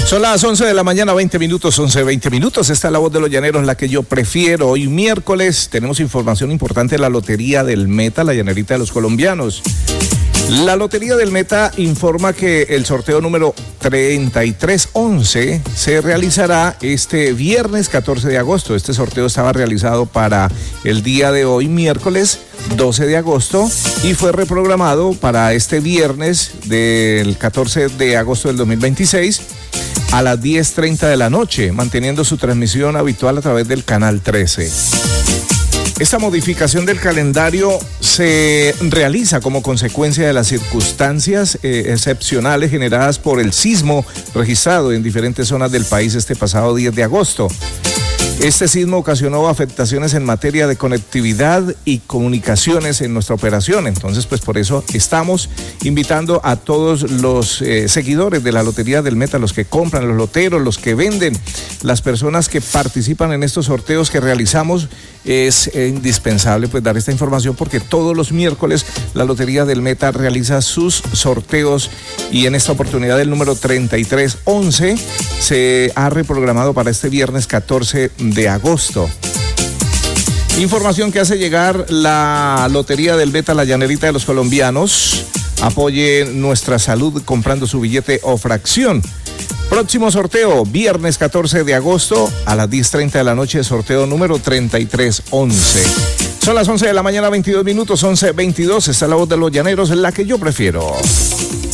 Son las 11 de la mañana, 20 minutos, 11:20 minutos. Esta es la voz de los llaneros, la que yo prefiero. Hoy miércoles tenemos información importante de la Lotería del Meta, la llanerita de los colombianos. La Lotería del Meta informa que el sorteo número 3311 se realizará este viernes 14 de agosto. Este sorteo estaba realizado para el día de hoy, miércoles 12 de agosto, y fue reprogramado para este viernes del 14 de agosto del 2026 a las 10:30 de la noche, manteniendo su transmisión habitual a través del canal 13. Esta modificación del calendario se realiza como consecuencia de las circunstancias excepcionales generadas por el sismo registrado en diferentes zonas del país este pasado 10 de agosto. Este sismo ocasionó afectaciones en materia de conectividad y comunicaciones en nuestra operación. Entonces, pues por eso estamos invitando a todos los seguidores de la Lotería del Meta, los que compran, los loteros, los que venden, las personas que participan en estos sorteos que realizamos. Es indispensable pues dar esta información porque todos los miércoles la Lotería del Meta realiza sus sorteos, y en esta oportunidad el número 3311 se ha reprogramado para este viernes 14 de agosto. Información que hace llegar la Lotería del Meta, la llanerita de los colombianos. Apoye nuestra salud comprando su billete o fracción. Próximo sorteo, viernes 14 de agosto a las 10:30 de la noche, sorteo número 3311. Son las 11 de la mañana, 22 minutos, 11:22. Está la voz de los llaneros, la que yo prefiero.